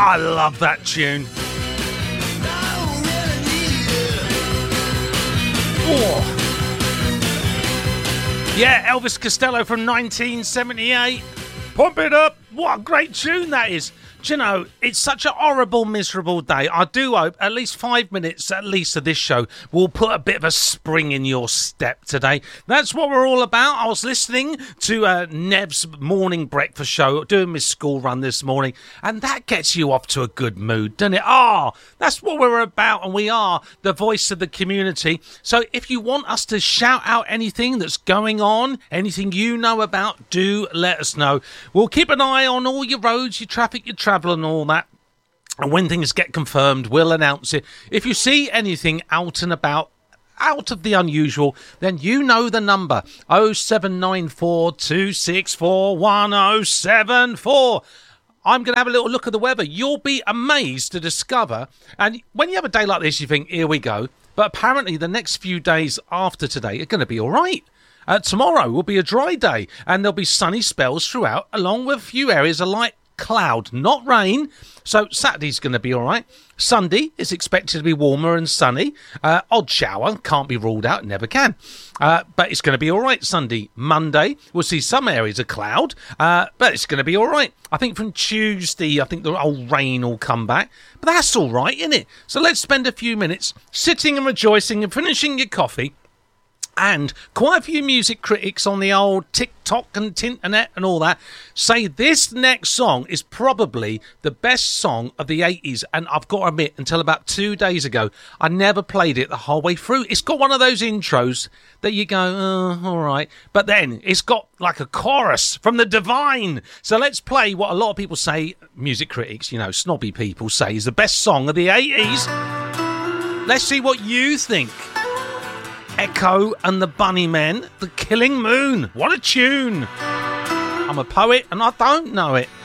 I love that tune. Oh. Yeah, Elvis Costello from 1978. Pump it up. What a great tune that is. Do you know, it's such a horrible, miserable day. I do hope at least 5 minutes at least of this show will put a bit of a spring in your step today. That's what we're all about. I was listening to Nev's morning breakfast show, doing my school run this morning, and that gets you off to a good mood, doesn't it? That's what we're about, and we are the voice of the community. So if you want us to shout out anything that's going on, anything you know about, do let us know. We'll keep an eye on all your roads, your traffic, your travel and all that, and when things get confirmed we'll announce it. If you see anything out and about, out of the unusual, then you know the number 0794 264 1074. I'm going to have a little look at the weather. You'll be amazed to discover, and when you have a day like this you think, here we go, but apparently the next few days after today are going to be all right. Tomorrow will be a dry day and there'll be sunny spells throughout, along with a few areas of light cloud, not rain. So Saturday's going to be all right. Sunday is expected to be warmer and sunny. Odd shower, can't be ruled out, never can. But it's going to be all right Sunday. Monday, we'll see some areas of cloud, but it's going to be all right. I think from Tuesday, I think the old rain will come back. But that's all right, isn't it? So let's spend a few minutes sitting and rejoicing and finishing your coffee. And quite a few music critics on the old TikTok and Tinternet and all that say this next song is probably the best song of the 80s. And I've got to admit, until about 2 days ago, I never played it the whole way through. It's got one of those intros that you go, oh, all right. But then it's got like a chorus from the Divine. So let's play what a lot of people say, music critics, you know, snobby people say is the best song of the 80s. Let's see what you think. Echo and the Bunnymen, The Killing Moon. What a tune. I'm a poet and I don't know it.